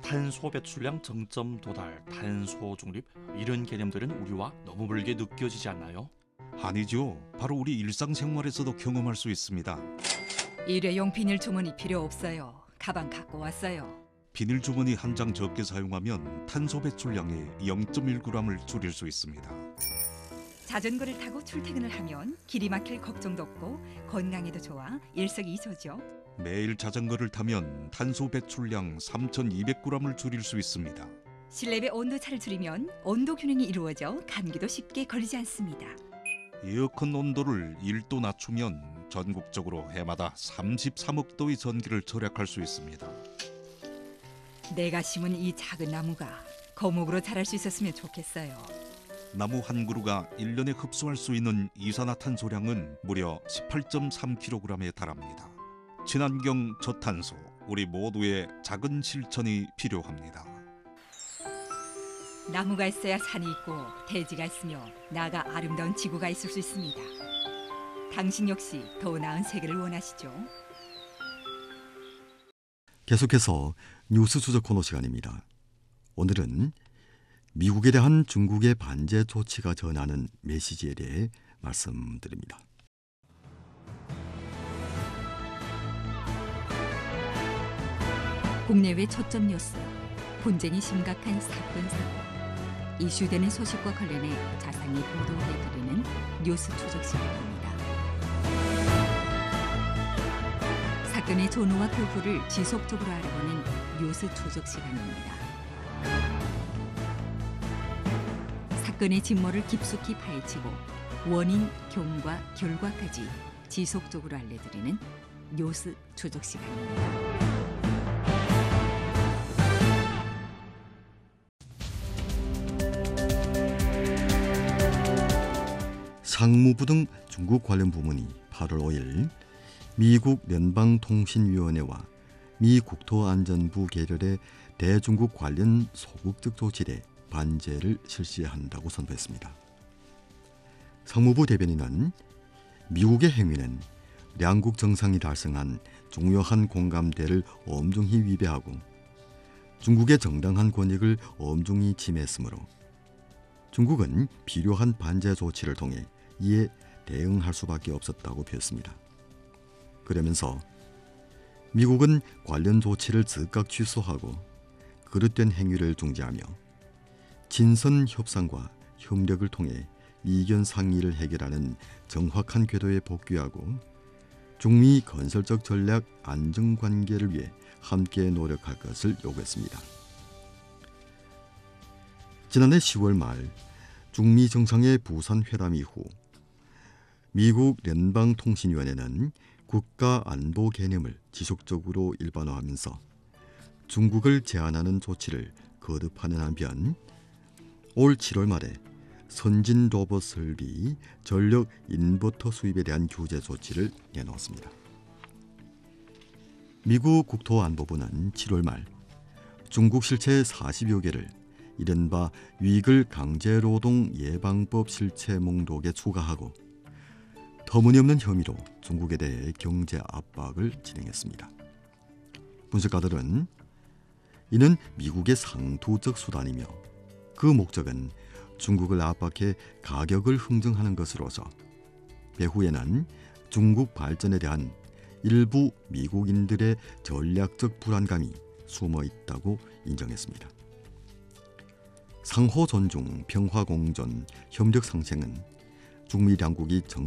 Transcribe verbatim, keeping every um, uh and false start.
탄소 배출량 정점 도달, 탄소 중립 이런 개념들은 우리와 너무 멀게 느껴지지 않나요? 아니죠. 바로 우리 일상생활에서도 경험할 수 있습니다. 일회용 비닐 주머니 필요 없어요. 가방 갖고 왔어요. 비닐 주머니 한 장 적게 사용하면 탄소 배출량의 영 점 일 그램을 줄일 수 있습니다. 자전거를 타고 출퇴근을 하면 길이 막힐 걱정도 없고 건강에도 좋아 일석이조죠. 매일 자전거를 타면 탄소 배출량 삼천이백 그램을 줄일 수 있습니다. 실내외 온도차를 줄이면 온도 균형이 이루어져 감기도 쉽게 걸리지 않습니다. 에어컨 온도를 일 도 낮추면 전국적으로 해마다 삼십삼억 도의 전기를 절약할 수 있습니다. 내가 심은 이 작은 나무가 거목으로 자랄 수 있었으면 좋겠어요. 나무 한 그루가 일 년에 흡수할 수 있는 이산화탄소량은 무려 십팔 점 삼 킬로그램에 달합니다. 친환경 저탄소, 우리 모두의 작은 실천이 필요합니다. 나무가 있어야 산이 있고 대지가 있으며 나아가 아름다운 지구가 있을 수 있습니다. 당신 역시 더 나은 세계를 원하시죠? 계속해서 뉴스 추적 코너 시간입니다. 오늘은 미국에 대한 중국의 반제 조치가 전하는 메시지에 대해 말씀드립니다. 국내외 초점 뉴스, 분쟁이 심각한 사건 사고, 이슈되는 소식과 관련해 자세히 보도해드리는 뉴스 추적 시간입니다. 사건의 전후와 결부를 지속적으로 알아보는 뉴스 추적 시간입니다. 사건의 진모를 깊숙이 파헤치고 원인, 경과, 결과까지 지속적으로 알려드리는 뉴스 추적 시간입니다. 상무부 등 중국 관련 부문이 팔월 오일 미국聯邦통신위원회와 미 국토안전부 계열의 대중국 관련 소극적 조치에 반제를 실시한다고 선포했습니다. 상무부 대변인은 미국의 행위는兩国 정상이 달성한 중요한 공감대를 엄중히 위배하고 중국의 정당한 권익을 엄중히 침해했으므로 중국은 필요한 반제 조치를 통해 이에 대응할 수밖에 없었다고 표했습니다. 그러면서 미국은 관련 조치를 즉각 취소하고 그릇된 행위를 중지하며 진선 협상과 협력을 통해 이견 상의를 해결하는 정확한 궤도에 복귀하고 중미 건설적 전략 안정 관계를 위해 함께 노력할 것을 요구했습니다. 지난해 시월 말 중미 정상의 부산 회담 이후 미국聯邦통신위원회는 국가안보 개념을 지속적으로 일반화하면서 중국을 제한하는 조치를 거듭하는 한편 올 칠월 말에 선진 로봇 설비, 전력 인버터 수입에 대한 규제 조치를 내놓았습니다. 미국 국토안보부는 칠월 말 중국 실체 사십여 개를 이른바 위글 강제노동 예방법 실체 목록에 추가하고 터무니없는 혐의로 중국에 대해 경제 압박을 진행했습니다. 분석가들은 이는 미국의 상투적 수단이며 그 목적은 중국을 압박해 가격을 흥정하는 것으로서 배후에는 중국 발전에 대한 일부 미국인들의 전략적 불안감이 숨어 있다고 인정했습니다. 상호 존중, 평화 공존, 협력 상생은 중미 양국이 정